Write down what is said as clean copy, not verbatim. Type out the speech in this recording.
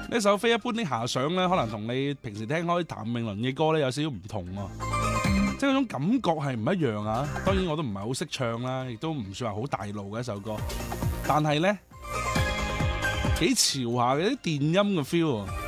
呢首非一般的遐想咧，可能同你平時聽開譚詠麟嘅歌咧有少少唔同喎，即係嗰種感覺係唔一樣啊。當然我都唔係好識唱啦，亦都唔算話好大路嘅一首歌，但係咧幾潮下嘅啲電音嘅 feel 啊。